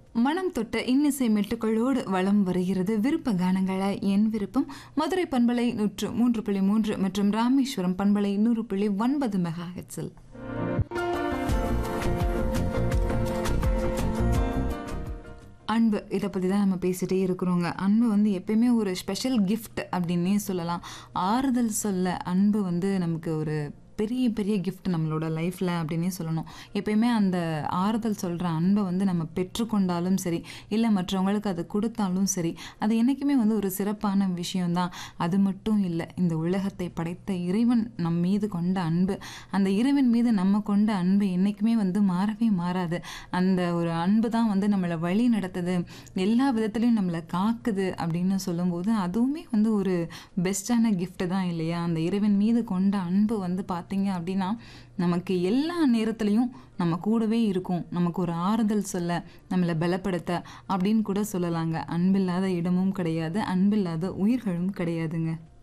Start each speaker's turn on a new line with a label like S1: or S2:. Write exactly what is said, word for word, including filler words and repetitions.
S1: மனம் தொட்ட இன்னிசை மெட்டுக்களோடு வலம் வருகிறது விருப்ப கானங்கள என் விருப்பம். மதுரை பண்பலை நூற்று மூன்று புள்ளி மூன்று மற்றும் ராமேஸ்வரம் பண்பலை நூறு புள்ளி ஒன்பது மெகா ஹெட்ஸில். அன்பு, இதை பற்றி தான் நம்ம பேசிகிட்டே இருக்கிறோங்க. அன்பு வந்து எப்பயுமே ஒரு ஸ்பெஷல் கிஃப்ட் அப்படின்னே சொல்லலாம். ஆறுதல் சொல்ல அன்பு வந்து நமக்கு ஒரு பெரிய பெரிய கிஃப்ட் நம்மளோட லைஃப்பில் அப்படின்னே சொல்லணும். எப்பயுமே அந்த ஆறுதல் சொல்கிற அன்பை வந்து நம்ம பெற்றுக்கொண்டாலும் சரி, இல்லை மற்றவங்களுக்கு அதை கொடுத்தாலும் சரி, அது என்றைக்குமே வந்து ஒரு சிறப்பான விஷயம்தான். அது மட்டும் இல்லை, இந்த உலகத்தை படைத்த இறைவன் நம் மீது கொண்ட அன்பு, அந்த இறைவன் மீது நம்ம கொண்ட அன்பு என்றைக்குமே வந்து மாறவே மாறாது. அந்த ஒரு அன்பு தான் வந்து நம்மளை வழி நடத்துது, எல்லா விதத்துலையும் நம்மளை காக்குது அப்படின்னு சொல்லும்போது அதுவுமே வந்து ஒரு பெஸ்ட்டான கிஃப்ட்டு தான் இல்லையா? அந்த இறைவன் மீது கொண்ட அன்பு வந்து பார்த்திங்க அப்படின்னா நமக்கு எல்லா நேரத்துலையும் நம்ம கூடவே இருக்கும். நமக்கு ஒரு ஆறுதல் சொல்ல, நம்மளை பலப்படுத்த அப்படின்னு கூட சொல்லலாங்க. அன்பில்லாத இடமும் கிடையாது, அன்பில்லாத உயிர்களும் கிடையாதுங்க.